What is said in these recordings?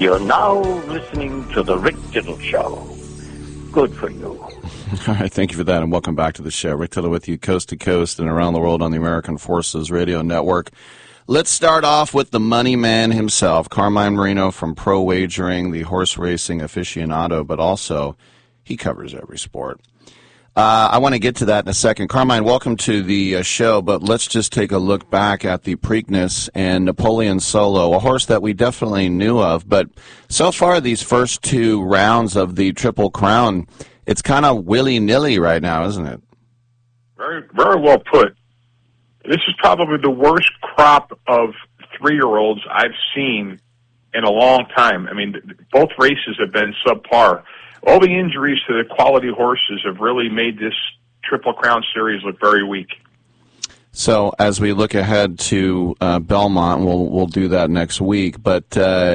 You're now listening to The Rick Tittle Show. Good for you. All right, thank you for that, and welcome back to the show. Rick Tittle with you coast to coast and around the world on the American Forces Radio Network. Let's start off with the money man himself, Carmine Marino from Pro Wagering, the horse racing aficionado, but also he covers every sport. I want to get to that in a second. Carmine, welcome to the show, but let's just take a look back at the Preakness and Napoleon Solo, a horse that we definitely knew of, but so far these first two rounds of the Triple Crown, it's kind of willy-nilly right now, isn't it? Very, very well put. This is probably the worst crop of 3-year-olds I've seen in a long time. I mean, both races have been subpar. All the injuries to the quality horses have really made this Triple Crown series look very weak. So as we look ahead to Belmont, we'll do that next week. But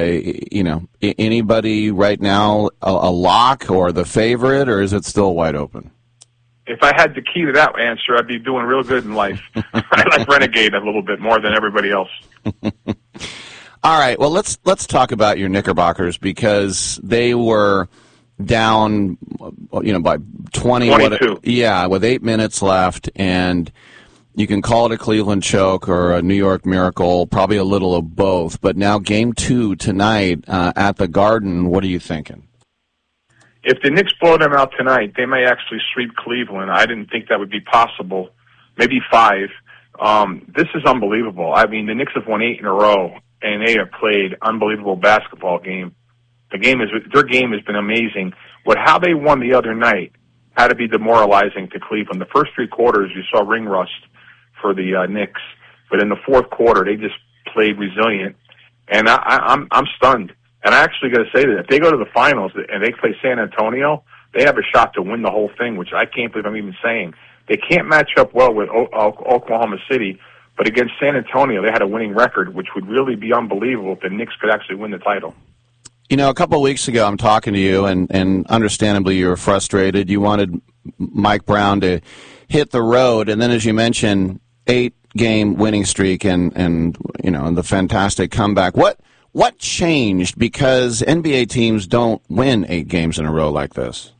anybody right now a lock or the favorite, or is it still wide open? If I had the key to that answer, I'd be doing real good in life. I like Renegade a little bit more than everybody else. All right. Well, let's talk about your Knickerbockers, because they were down, by 22. With 8 minutes left, and you can call it a Cleveland choke or a New York miracle, probably a little of both. But now game 2 tonight at the Garden, what are you thinking? If the Knicks blow them out tonight, they may actually sweep Cleveland. I didn't think that would be possible. Maybe 5. This is unbelievable. I mean, the Knicks have won 8 in a row, and they have played unbelievable basketball game. Their game has been amazing. How they won the other night had to be demoralizing to Cleveland. The first 3 quarters, you saw ring rust for the Knicks, but in the fourth quarter, they just played resilient, and I'm stunned. And I actually got to say that if they go to the finals and they play San Antonio, they have a shot to win the whole thing, which I can't believe I'm even saying. They can't match up well with Oklahoma City, but against San Antonio, they had a winning record, which would really be unbelievable if the Knicks could actually win the title. A couple of weeks ago, I'm talking to you, and understandably, you were frustrated. You wanted Mike Brown to hit the road, and then, as you mentioned, 8-game winning streak and the fantastic comeback. What changed? Because NBA teams don't win 8 games in a row like this.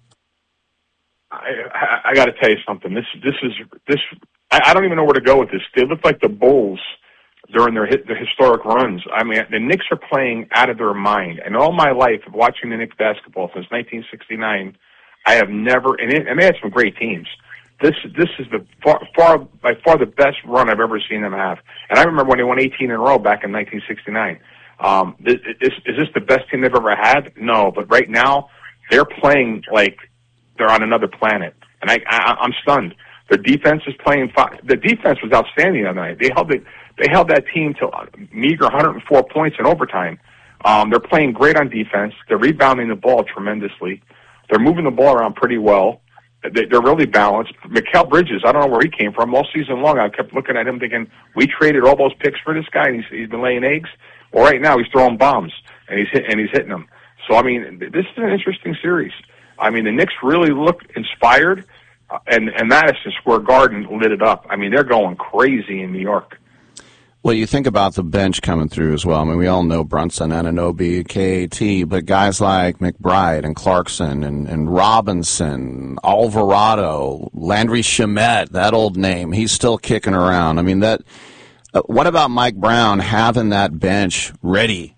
I got to tell you something. This. I don't even know where to go with this. They look like the Bulls during their historic runs. I mean, the Knicks are playing out of their mind. And all my life of watching the Knicks basketball since 1969, I have never. And they had some great teams. This is by far the best run I've ever seen them have. And I remember when they won 18 in a row back in 1969. Is this the best team they've ever had? No, but right now they're playing like they're on another planet, and I'm stunned. Their defense is playing. The defense was outstanding that night. They held that team to a meager 104 points in overtime. They're playing great on defense. They're rebounding the ball tremendously. They're moving the ball around pretty well. They're really balanced. Mikal Bridges, I don't know where he came from. All season long, I kept looking at him thinking, we traded all those picks for this guy, and he's been laying eggs. Well, right now he's throwing bombs, and he's hitting them. So, I mean, this is an interesting series. I mean, the Knicks really look inspired, and Madison Square Garden lit it up. I mean, they're going crazy in New York. Well, you think about the bench coming through as well. I mean, we all know Brunson, Anunoby, KAT, but guys like McBride and Clarkson and Robinson, Alvarado, Landry Shamet, that old name, he's still kicking around. I mean, that. What about Mike Brown having that bench ready?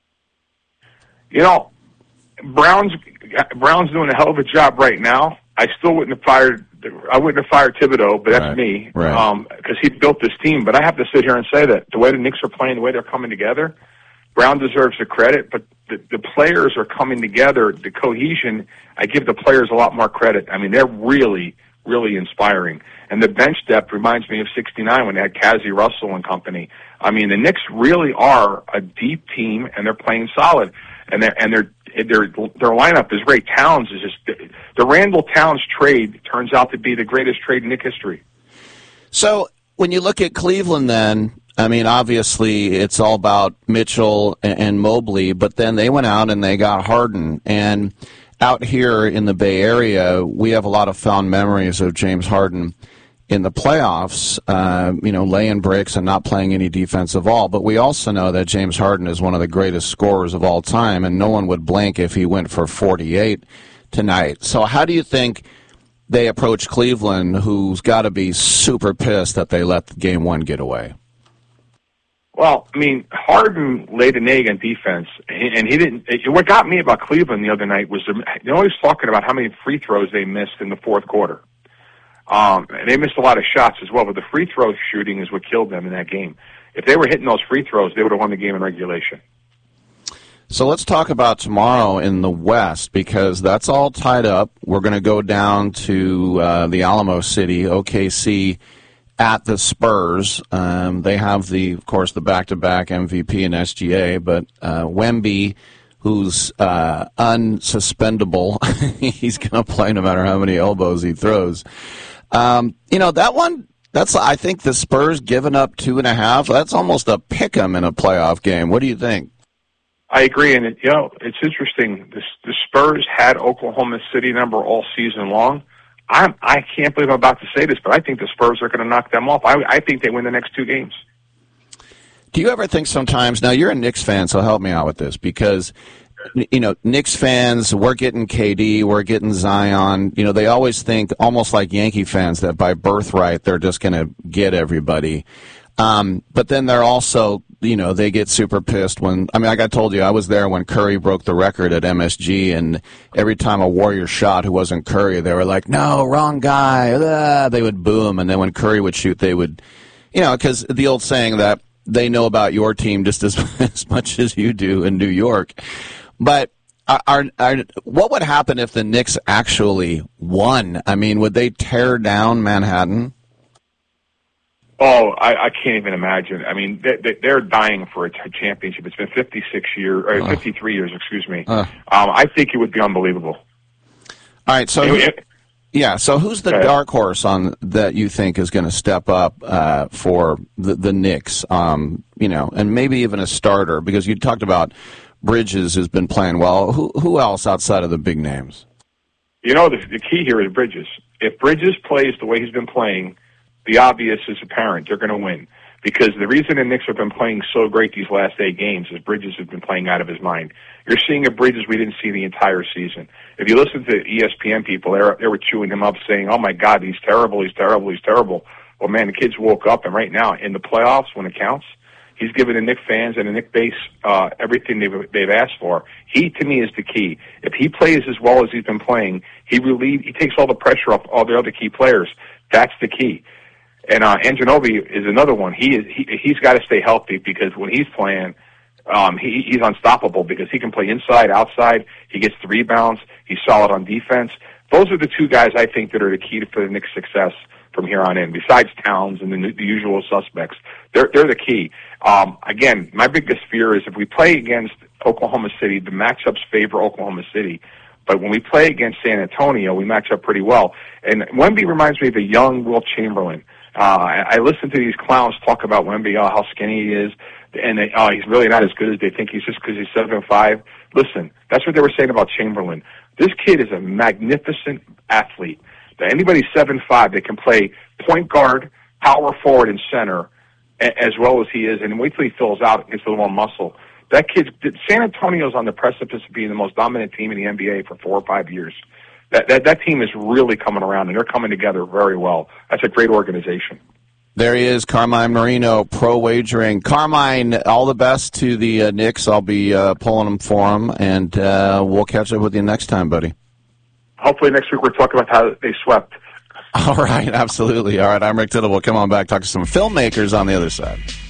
Brown's doing a hell of a job right now. I wouldn't have fired Thibodeau, but that's right, me, right. Because he built this team. But I have to sit here and say that the way the Knicks are playing, the way they're coming together, Brown deserves the credit. But the players are coming together. The cohesion, I give the players a lot more credit. I mean, they're really, really inspiring. And the bench depth reminds me of '69 when they had Cazzie Russell and company. I mean, the Knicks really are a deep team, and they're playing solid. And their lineup is great. Towns is just the Randall Towns trade turns out to be the greatest trade in Knicks history. So when you look at Cleveland, then I mean, obviously it's all about Mitchell and Mobley, but then they went out and they got Harden. And out here in the Bay Area, we have a lot of fond memories of James Harden in the playoffs, laying bricks and not playing any defense at all. But we also know that James Harden is one of the greatest scorers of all time, and no one would blink if he went for 48 tonight. So how do you think they approach Cleveland, who's got to be super pissed that they let Game 1 get away? Well, I mean, Harden laid an egg on defense, and he didn't. What got me about Cleveland the other night was they're always talking about how many free throws they missed in the fourth quarter. They missed a lot of shots as well, but the free throw shooting is what killed them in that game. If they were hitting those free throws, they would have won the game in regulation. So let's talk about tomorrow in the West, because that's all tied up. We're going to go down to the Alamo City, OKC, at the Spurs. They have, of course, the back-to-back MVP and SGA, but Wemby, who's unsuspendable, he's going to play no matter how many elbows he throws. That one, I think the Spurs giving up 2.5, that's almost a pick-em in a playoff game. What do you think? I agree, and it's interesting. The Spurs had Oklahoma City number all season long. I can't believe I'm about to say this, but I think the Spurs are going to knock them off. I think they win the next 2 games. Do you ever think sometimes, now you're a Knicks fan, so help me out with this, because, Knicks fans, we're getting KD, we're getting Zion, they always think, almost like Yankee fans, that by birthright they're just going to get everybody. But then they're also, they get super pissed when, like I told you, I was there when Curry broke the record at MSG, and every time a Warrior shot who wasn't Curry, they were like, no, wrong guy, they would boo him, and then when Curry would shoot, they would, because the old saying that they know about your team just as much as you do in New York. But what would happen if the Knicks actually won? Would they tear down Manhattan? Oh, I can't even imagine. They're dying for a championship. It's been 53 years, excuse me. I think it would be unbelievable. All right, so so who's the dark horse on that you think is going to step up for the Knicks? And maybe even a starter, because you talked about Bridges has been playing well. Who else outside of the big names? The key here is Bridges. If Bridges plays the way he's been playing, the obvious is apparent. They're going to win. Because the reason the Knicks have been playing so great these last 8 games is Bridges has been playing out of his mind. You're seeing a Bridges we didn't see the entire season. If you listen to ESPN people, they were chewing him up saying, oh, my God, he's terrible, he's terrible, he's terrible. Well, man, the kids woke up, and right now, in the playoffs, when it counts, he's given the Knicks fans and the Knicks base everything they've asked for. He, to me, is the key. If he plays as well as he's been playing, he takes all the pressure off all the other key players. That's the key. And Anunoby is another one. He's got to stay healthy, because when he's playing, he's unstoppable, because he can play inside, outside. He gets the rebounds. He's solid on defense. Those are the 2 guys I think that are the key for the Knicks' success from here on in. Besides Towns and the usual suspects, they're the key. Again, my biggest fear is if we play against Oklahoma City, the matchups favor Oklahoma City. But when we play against San Antonio, we match up pretty well. And Wemby reminds me of a young Wilt Chamberlain. I listen to these clowns talk about Wemby, how skinny he is, and he's really not as good as they think he's just because he's 7'5". Listen, that's what they were saying about Chamberlain. This kid is a magnificent athlete. Anybody 7'5", they can play point guard, power forward, and center as well as he is, and wait till he fills out and gets a little more muscle. San Antonio's on the precipice of being the most dominant team in the NBA for 4 or 5 years. That team is really coming around, and they're coming together very well. That's a great organization. There he is, Carmine Marino, Pro Wagering. Carmine, all the best to the Knicks. I'll be pulling them for them, and we'll catch up with you next time, buddy. Hopefully next week we're talking about how they swept. All right, absolutely. All right, I'm Rick Tittle. We'll come on back, talk to some filmmakers on the other side.